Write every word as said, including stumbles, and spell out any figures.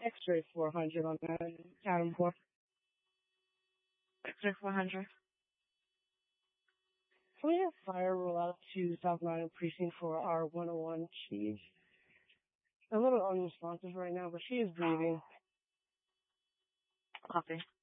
X-ray four hundred on that. Adam four. X-ray four hundred. Can we have fire roll out to South Mountain Precinct for our one oh one? She's a little unresponsive right now, but she is breathing. Copy.